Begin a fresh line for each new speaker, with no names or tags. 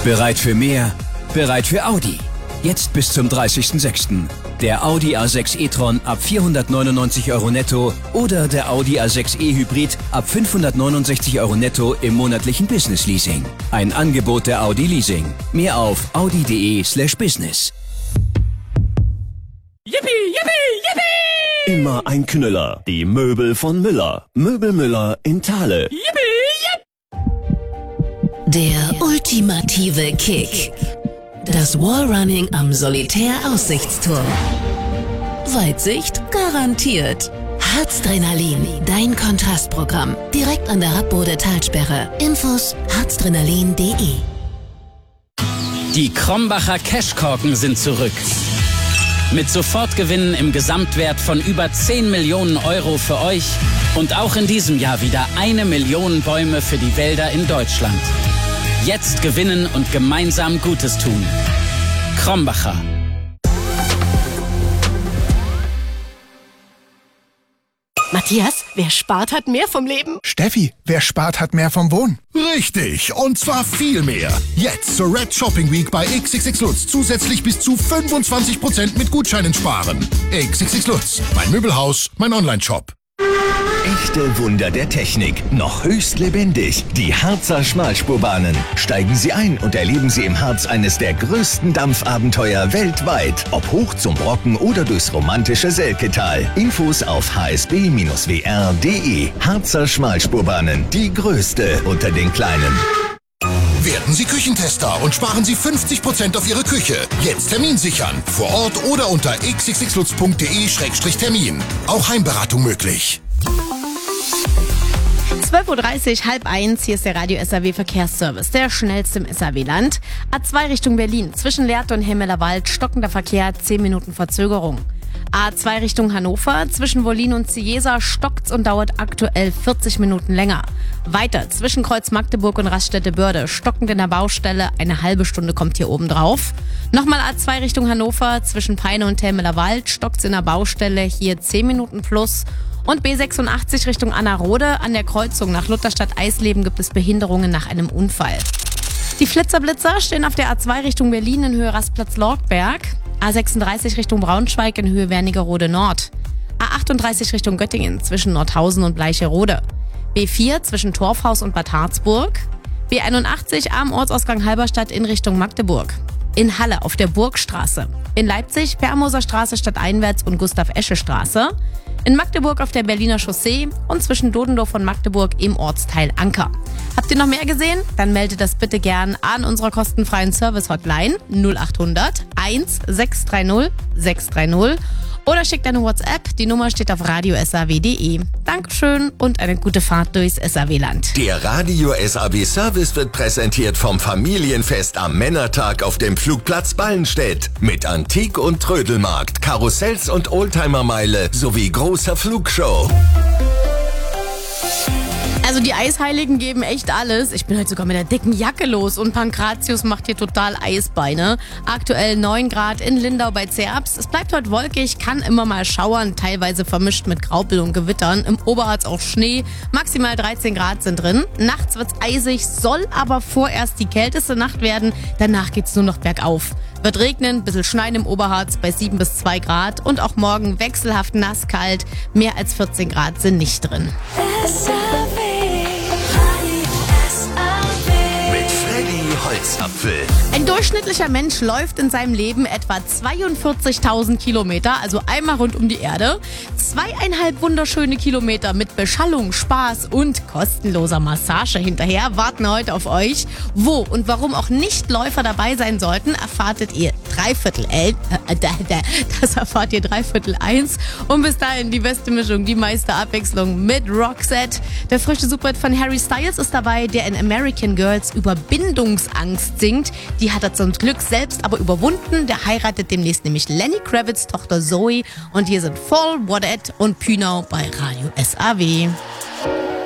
Bereit für mehr? Bereit für Audi. Jetzt bis zum 30.06. Der Audi A6 e-tron ab 499 € netto oder der Audi A6 e-Hybrid ab 569 € netto im monatlichen Business-Leasing. Ein Angebot der Audi Leasing. Mehr auf audi.de/business.
Yippie, yippie, yippie!
Immer ein Knüller. Die Möbel von Müller. Möbel Müller in Thale.
Yippie, yipp!
Der ultimative Kick. Das Wallrunning am Solitär-Aussichtsturm. Weitsicht garantiert. Harzdrenalin, dein Kontrastprogramm. Direkt an der Happbode-Talsperre. Infos harzdrenalin.de.
Die Krombacher Cashkorken sind zurück. Mit Sofortgewinnen im Gesamtwert von über 10 Millionen € für euch und auch in diesem Jahr wieder 1 Million Bäume für die Wälder in Deutschland. Jetzt gewinnen und gemeinsam Gutes tun. Krombacher.
Matthias, wer spart, hat mehr vom Leben.
Steffi, wer spart, hat mehr vom Wohnen. Richtig, und zwar viel mehr. Jetzt zur Red Shopping Week bei XXX Lutz zusätzlich bis zu 25% mit Gutscheinen sparen. XXX Lutz, mein Möbelhaus, mein Online-Shop.
Echte Wunder der Technik, noch höchst lebendig. Die Harzer Schmalspurbahnen. Steigen Sie ein und erleben Sie im Harz eines der größten Dampfabenteuer weltweit. Ob hoch zum Brocken oder durchs romantische Selketal. Infos auf hsb-wr.de. Harzer Schmalspurbahnen, die größte unter den kleinen.
Werden Sie Küchentester und sparen Sie 50% auf Ihre Küche. Jetzt Termin sichern. Vor Ort oder unter xxxlutz.de/termin. Auch Heimberatung möglich.
12.30 Uhr, 12:30, hier ist der Radio SAW Verkehrsservice, der schnellste im SAW-Land. A2 Richtung Berlin, zwischen Lehrte und Hemmelerwald, stockender Verkehr, 10 Minuten Verzögerung. A2 Richtung Hannover, zwischen Wollin und Ciesa stockt's und dauert aktuell 40 Minuten länger. Weiter, zwischen Kreuz Magdeburg und Raststätte Börde, stockend in der Baustelle, eine halbe Stunde kommt hier oben drauf. Nochmal A2 Richtung Hannover, zwischen Peine und Hemmelerwald, stockt's in der Baustelle, hier 10 Minuten plus. Und B86 Richtung Annerode, an der Kreuzung nach Lutherstadt-Eisleben gibt es Behinderungen nach einem Unfall. Die Flitzer-Blitzer stehen auf der A2 Richtung Berlin in Höhe Rastplatz-Lortberg, A36 Richtung Braunschweig in Höhe Wernigerode Nord, A38 Richtung Göttingen zwischen Nordhausen und Bleicherode, B4 zwischen Torfhaus und Bad Harzburg, B81 am Ortsausgang Halberstadt in Richtung Magdeburg, in Halle auf der Burgstraße, in Leipzig Permoser Straße stadteinwärts und Gustav-Esche-Straße, in Magdeburg auf der Berliner Chaussee und zwischen Dodendorf und Magdeburg im Ortsteil Anker. Habt ihr noch mehr gesehen? Dann meldet das bitte gern an unserer kostenfreien Service-Hotline 0800 1630 630 oder schickt eine WhatsApp. Die Nummer steht auf radiosaw.de. Dankeschön und eine gute Fahrt durchs SAW-Land.
Der Radio SAW Service wird präsentiert vom Familienfest am Männertag auf dem Flugplatz Ballenstedt. Mit Antik- und Trödelmarkt, Karussells und Oldtimermeile sowie großer Flugshow.
Also die Eisheiligen geben echt alles. Ich bin heute sogar mit der dicken Jacke los und Pankratius macht hier total Eisbeine. Aktuell 9 Grad in Lindau bei Zerbst. Es bleibt heute wolkig, kann immer mal schauern, teilweise vermischt mit Graupel und Gewittern. Im Oberharz auch Schnee, maximal 13 Grad sind drin. Nachts wird's eisig, soll aber vorerst die kälteste Nacht werden. Danach geht's nur noch bergauf. Wird regnen, bisschen schneien im Oberharz bei 7 bis 2 Grad und auch morgen wechselhaft nasskalt. Mehr als 14 Grad sind nicht drin.
Holzapfel.
Ein durchschnittlicher Mensch läuft in seinem Leben etwa 42.000 Kilometer, also einmal rund um die Erde. 2,5 wunderschöne Kilometer mit Beschallung, Spaß und kostenloser Massage hinterher warten heute auf euch. Wo und warum auch Nichtläufer dabei sein sollten, erfahrt ihr dreiviertel 1. Und bis dahin die beste Mischung, die meiste Abwechslung mit Roxette. Der frische Superhit von Harry Styles ist dabei, der in American Girls über Bindungsangst singt. Die hat er zum Glück selbst aber überwunden. Der heiratet demnächst nämlich Lenny Kravitz' Tochter Zoe. Und hier sind Fall, What At und Pünau bei Radio SAW.